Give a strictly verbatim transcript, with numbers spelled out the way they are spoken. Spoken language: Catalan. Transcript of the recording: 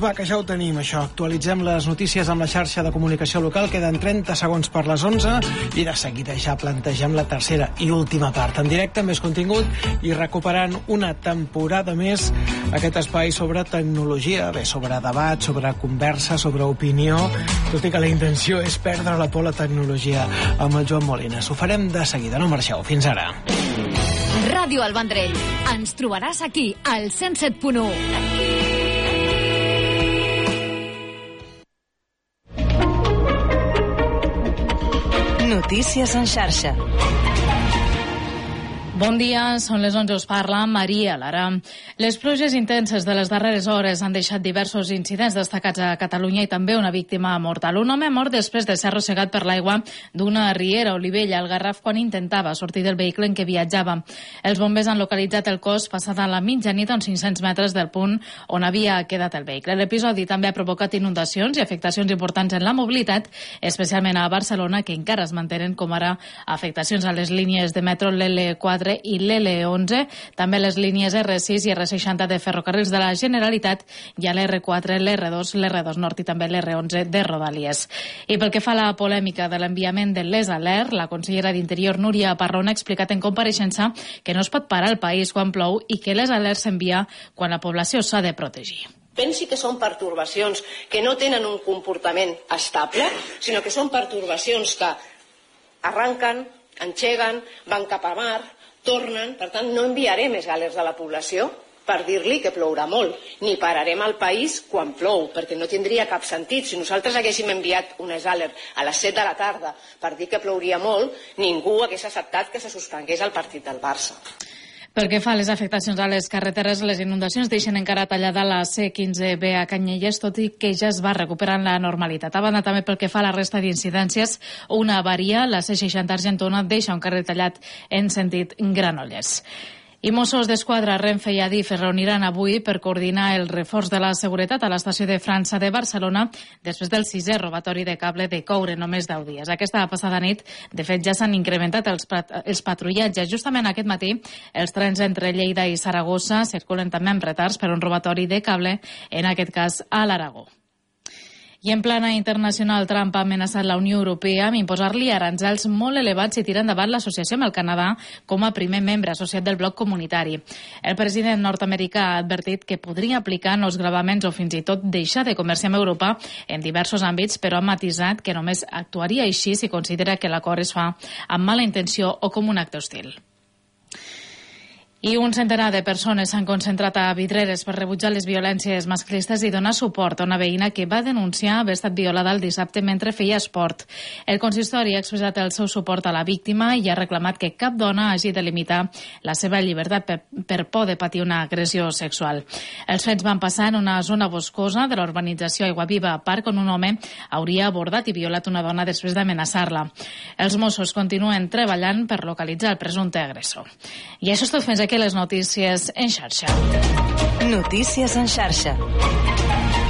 va, que ja ho tenim, això. Actualitzem les notícies amb la xarxa de comunicació local. Queden trenta segons per les onze i de seguida ja plantegem la tercera i última part. En directe, amb més contingut i recuperant una temporada més aquest espai sobre tecnologia, bé, sobre debat, sobre conversa, sobre opinió, tot i que la intenció és perdre la por a la tecnologia amb el Joan Molines. Ho farem de seguida, no marxeu. Fins ara. Ràdio El Vendrell. Ens trobaràs aquí, al cent set punt u. Notícies en xarxa. Bon dia, són les onze, us parla Maria Lara. Les pluges intenses de les darreres hores han deixat diversos incidents destacats a Catalunya i també una víctima mortal. Un home mort després de ser arrossegat per l'aigua d'una riera a Olivella, al Garraf, quan intentava sortir del vehicle en què viatjava. Els bombers han localitzat el cos passada la mitjanit a uns cinc-cents metres del punt on havia quedat el vehicle. L'episodi també ha provocat inundacions i afectacions importants en la mobilitat, especialment a Barcelona, que encara es mantenen, com ara afectacions a les línies de metro, l'L quatre i l'L onze, també les línies R sis i R seixanta de ferrocarrils de la Generalitat i a l'R quatre, l'R dos, l'R dos Nord i també l'R onze de Rodalies. I pel que fa a la polèmica de l'enviament de les alert, la consellera d'Interior Núria Parrón ha explicat en compareixença que no es pot parar el país quan plou i que les alerts s'envia quan la població s'ha de protegir. Pensi que són pertorbacions que no tenen un comportament estable, sinó que són pertorbacions que arranquen, engeguen, van cap a mar, tornen. Per tant, no enviaré més alerts a la població per dir-li que plourà molt, ni pararem el país quan plou, perquè no tindria cap sentit. Si nosaltres haguéssim enviat unes alerts a les set de la tarda per dir que plouria molt, ningú hagués acceptat que se suspengués el partit del Barça. Pel que fa a les afectacions a les carreteres, les inundacions deixen encara tallada la C quinze B a Canyelles, tot i que ja es va recuperant la normalitat. A banda, també pel que fa a la resta d'incidències, una avaria, la C seixanta Argentona, deixa un carrer tallat en sentit Granollers. I Mossos d'Esquadra, Renfe i Adif es reuniran avui per coordinar el reforç de la seguretat a l'estació de França de Barcelona després del sisè robatori de cable de coure en només deu dies. Aquesta passada nit, de fet, ja s'han incrementat els, els patrullatges. Justament aquest matí, els trens entre Lleida i Saragossa circulen també amb retards per un robatori de cable, en aquest cas a l'Aragó. I en plana internacional, Trump ha amenaçat la Unió Europea amb imposar-li aranzels molt elevats si tira endavant l'associació amb el Canadà com a primer membre associat del bloc comunitari. El president nord-americà ha advertit que podria aplicar nous gravaments o fins i tot deixar de comerciar amb Europa en diversos àmbits, però ha matisat que només actuaria així si considera que l'acord es fa amb mala intenció o com un acte hostil. I un centenar de persones s'han concentrat a Vidreres per rebutjar les violències masclistes i donar suport a una veïna que va denunciar haver estat violada el dissabte mentre feia esport. El consistori ha expressat el seu suport a la víctima i ha reclamat que cap dona hagi de limitar la seva llibertat per, per por de patir una agressió sexual. Els fets van passar en una zona boscosa de la urbanització Aiguaviva Park, on un home hauria abordat i violat una dona després d'amenaçar-la. Els Mossos continuen treballant per localitzar el presumpte agressor. I això és tot, fins aquí les notícies en xarxa. Notícies en xarxa.